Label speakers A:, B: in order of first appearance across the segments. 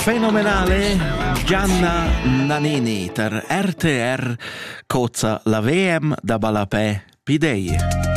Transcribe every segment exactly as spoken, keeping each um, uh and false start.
A: Fenomenale Gianna Nannini ter R T R cozza la V M da Balapè Pidei.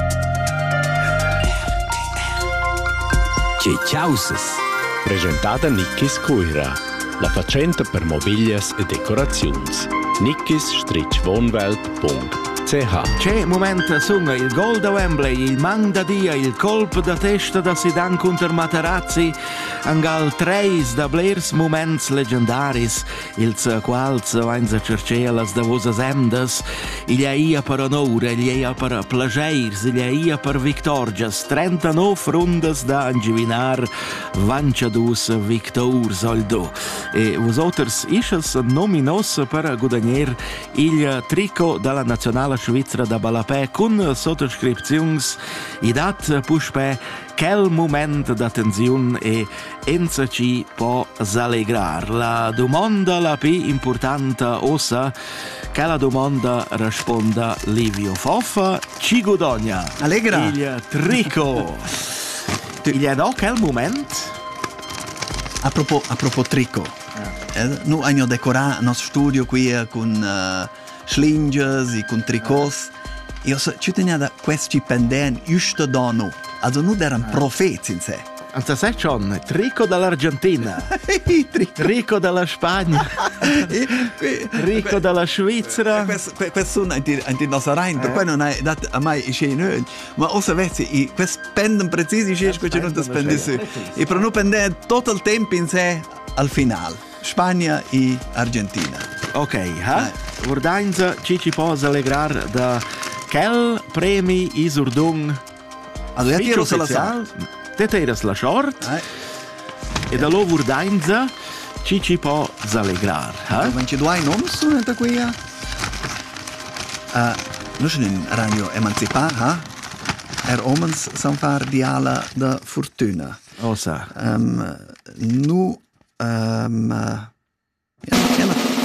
B: Che ciausas. Presentata Nickis Cuira, la facenta per mobilias e decorazions. nickis wohnwelt punkt c h.
A: C'è momento sunga il gol da Wembley, il man da dia, il colpo da testa da Zidane contro Materazzi, angal treis da blers moments legendaris, ils quals vains a cercelas da vosas emdas, il ia per onore, il ia per plageirs, il ia per victorgias, trentanove rundas da angivinar, vanciadus victours oldo. E vosoters isches nominos per guadagner il trico dalla nazionale Svizzera da Balapè con sottoscripzions i dat puspè quel moment d'attenzione e enza ci può s'allegrar. La domanda la più importante ossa che la domanda risponda Livio Foffa ci guadagna
C: Allegra
A: il trico. Il è no quel moment?
C: A propos, a propos trico eh, noi abbiamo decorato il nostro studio qui eh, con uh, schlinges e con tricos e so, ci teniamo da questi pendenti giusto da noi, also noi erano profeti in sé.
A: Anzi, sai John, trico dall'Argentina, trico dalla Spagna, trico dalla Svizzera.
C: Questo sono anche i nostri reini, per cui non hai dato a mai i sceni, ma ossa vezi, questi pendono precisi sceni che ci non ti spendi su. E per noi pendere tutto il tempo in sé al finale, Spagna e Argentina.
A: Ok, ha? Vordainza ci ci può allegrar da quel premi Isurdung.
C: Allora, io tiro sulla sala.
A: Te tiras la short eh. E da lo Vordainza ci ci può allegrar.
C: Ma ci due nomi sono qui? Uh, noi sono in ragno emancipar, ha? Er omens san far di ala da fortuna.
A: Osa.
C: Um, nu um, uh, ja, ja,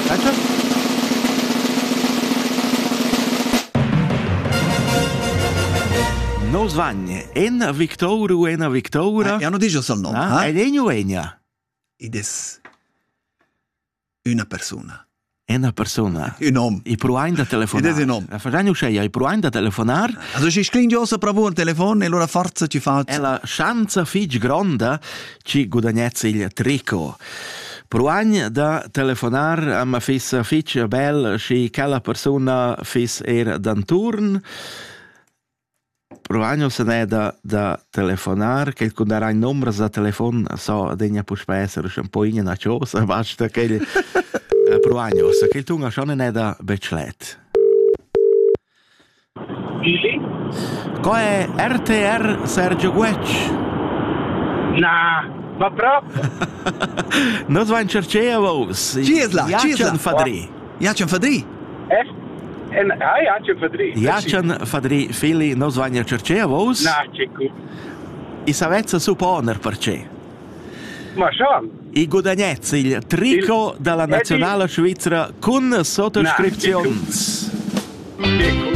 A: no svagne, en Victoru, en Victora.
C: Ja, non dice solo nome.
A: Ah, ed egno egna.
C: Ed es una persona.
A: Una persona.
C: Un uomo.
A: I pruain da telefonar.
C: Ed es un uomo.
A: La facciamo scegliere, i pruain da telefonar.
C: Also, ci sclinge ossa provo il telefono e allora forza ci fa.
A: E la chance fig gronda ci guadagnezza il trico. Pruagn da telefonar am fis fich bel si quella persona fis er d'anturn. Pruagno se ne da, da telefonar, che il condarà in numero da telefon, so, degna puspa essere un po' in una cosa, basta che il pruagno, se che il tunga schon ne da beclet.
D: Sì?
A: Co è R T R Sergio Guec?
D: No, ma proprio.
A: Non va in cercea vos.
C: Cisla, Cisla.
A: Fadri.
C: Jacen Fadri.
D: Eh? En, ah, Jacen Fadri.
A: Jacen Fadri, fili, non va in cercea vos.
D: No, cico.
A: I savezza supponer perché.
D: Ma schon.
A: I guadagnezza il trico
D: il,
A: dalla nazionale
D: il,
A: svizzera con sottoscripzions.
D: No,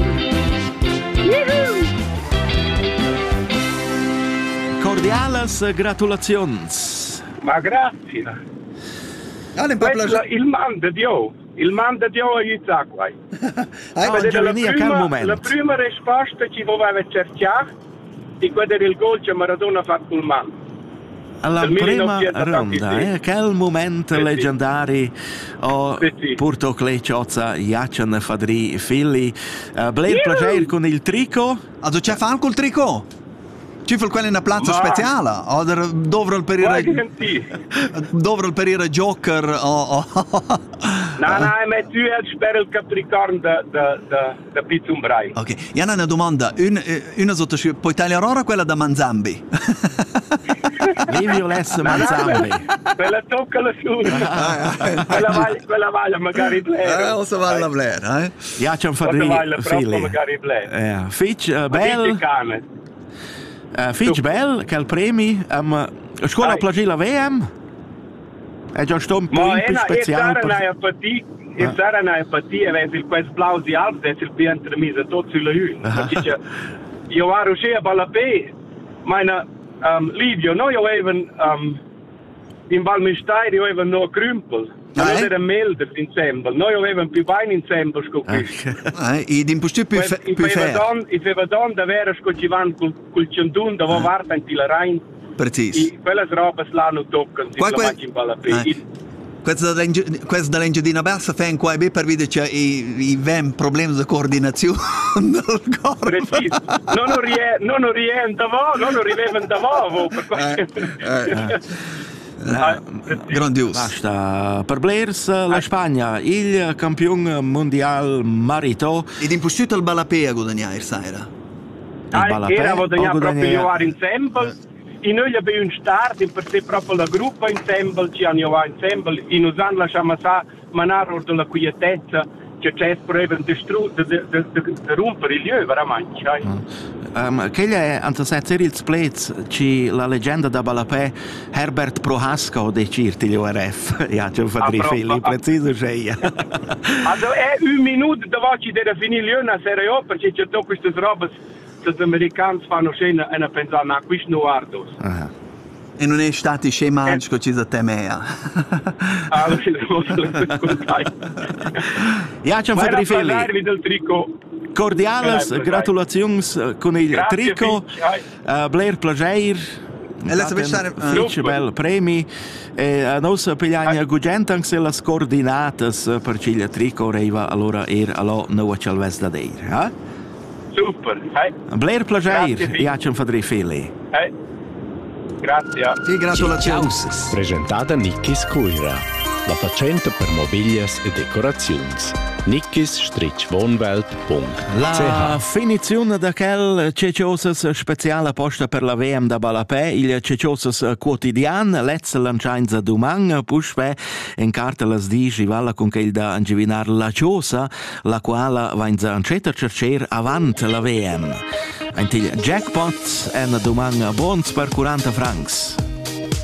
A: Cordiales gratulazions.
D: Ma grazie.
C: Allora,
D: Questo il man di Dio. Il man di Dio aiuta qua.
A: Ah, Giovanni, a quel momento.
D: La prima risposta ci voleva cercare di quello del gol che Maradona ha fatto il man.
A: Alla prima ronda, eh, quel momento
D: sì,
A: leggendari o
D: sì, sì.
A: Porto Clecciozza, Jacen Fadri, fili. Uh, Blair piacere con il trico?
C: Also, c'è fan col trico? Ci fa quello in una piazza speciale? O dovrò perire dovrò perire Joker o
D: No, no, ma tu hai per il Capricorno da da da da Pizzumbrai.
C: Ok, io ho una domanda, un una sottoscritta, puoi tagliare ora quella da Manzambi?
A: Livio Less Manzambi.
D: Quella tocca la sua. Quella vale, quella vale magari Blair.
C: Eh, o se vale la Blair, eh?
A: Jacen Fadri, fili.
D: Magari Blair.
A: Eh, Fitch uh, Bell. Uh, Fitch Bell, che il premi am scuola plagi la V M. È già sto un po' più speciale.
D: Ma è partì, e sarà una partita, vedi il questo plausi alto, è il più intermisa tutto sulla hune. Io ero uscito a Balapè, meine um, Livio, noi avevamo um, in Valmestair io avevo no Krümpel. Ma
C: Ah,
D: noi
C: eh?
D: era Melder insieme. Noi avevamo più bene insieme scocchisci.
C: Eh, e di imposto più fe-
D: I
C: più fair.
D: fevadon, i fevadon da vera scoccivan col col centun da varta in Tilarain.
C: Precis.
D: I quelle robe l'hanno toccano, si
C: Qua-
D: la
C: qua-
D: mangi in Balapé.
C: Eh. Questo dall'Engiadina Bassa fa in qua e beh per vedere che i ven problemi di coordinazione del corpo.
D: Preciso. Non rie, non rientra vo, non rivevano da vo, per
C: Eh,
D: questo.
C: eh, Grandioso.
A: Basta. Per Blairs, la Spagna, il campione mondiale Marito.
C: E di imposto il Balapé a guadagnare sera.
D: Ah,
A: Balapé,
D: era guadagnare
A: o
D: proprio
A: guadagnare-
D: io ero insieme. In noi abbiamo un start, in per sé proprio la gruppa insieme, ci hanno insieme, in usanno lasciamo sa manare della quietezza, che c'è proven distrutto, di rompere il lieu, veramente. sai.
A: Um, che è antesetzer il splets ci la leggenda da Balapé Herbert Prohaska de cirti gli O R F. Ja, ci fa
D: Ah,
A: tre fili,
D: proprio.
A: preciso c'è.
D: Also, è un minuto dopo che deve finire il lieu, una serie O, perché c'è tutto queste robe, che gli americani fanno scena e pensano, ma questo non guardo.
C: E non è stato scematico che ci temea.
D: Allora, devo ascoltare.
A: Ja, ci fa tre fili.
D: Parlare del tricot.
A: Cordiales,
D: Grazie.
A: gratulazions con il
D: Grazie,
A: trico.
D: Fitch.
A: Uh, Blair Plageir.
C: E la sapete stare- ah.
A: Fitch,
D: Super.
A: bel premi. E a noi pigliamo
D: Ah.
A: gugentang se le coordinate per il trico reiva allora er allo no c'è il da dir. Eh?
D: Super. Eh?
A: Blair Plageir,
D: Grazie, Fitch.
A: ja, ci fa tre fili.
D: Eh? Grazie.
C: Sì, gratulazioni.
B: Presentata Nickis Cuira, la facente per mobilias e decorazions. nickis wohnwelt punto
A: La
B: c h.
A: finizione da quel ceciosas speciale posta per la V M da Balapé, il ceciosas quotidian, let's lanciainza domang, puspe in carta las digi vala con che il da angivinar la ciosa, la quale va in zancetta cercer avant la V M. Ein til jackpot en domang bons per quaranta francs.